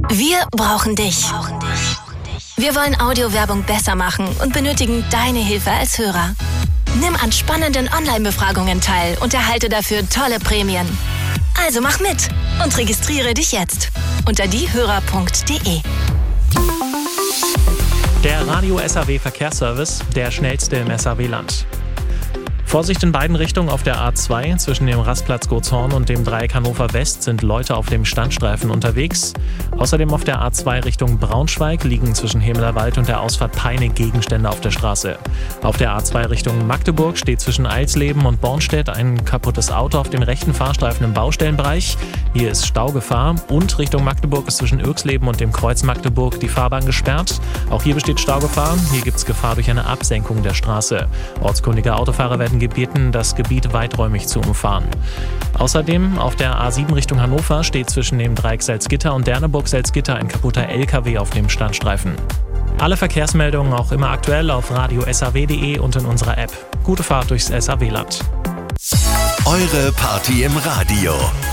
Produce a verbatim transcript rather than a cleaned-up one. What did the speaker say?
Wir brauchen dich. Wir wollen Audiowerbung besser machen und benötigen deine Hilfe als Hörer. Nimm an spannenden Online-Befragungen teil und erhalte dafür tolle Prämien. Also mach mit und registriere dich jetzt unter diehörer punkt de. Der Radio S A W Verkehrsservice, der schnellste im S A W-Land. Vorsicht in beiden Richtungen auf der A zwei. Zwischen dem Rastplatz Gotshorn und dem Dreieck Hannover West sind Leute auf dem Standstreifen unterwegs. Außerdem auf der A zwei Richtung Braunschweig liegen zwischen Hemelerwald und der Ausfahrt Peine Gegenstände auf der Straße. Auf der A zwei Richtung Magdeburg steht zwischen Eilsleben und Bornstedt ein kaputtes Auto auf dem rechten Fahrstreifen im Baustellenbereich. Hier ist Staugefahr. Und Richtung Magdeburg ist zwischen Irksleben und dem Kreuz Magdeburg die Fahrbahn gesperrt. Auch hier besteht Staugefahr. Hier gibt es Gefahr durch eine Absenkung der Straße. Ortskundige Autofahrer werden gebeten, das Gebiet weiträumig zu umfahren. Außerdem auf der A sieben Richtung Hannover steht zwischen dem Dreieck Salzgitter und Derneburg-Salzgitter ein kaputter L K W auf dem Standstreifen. Alle Verkehrsmeldungen auch immer aktuell auf radio s a w punkt de und in unserer App. Gute Fahrt durchs S A W-Land. Eure Party im Radio.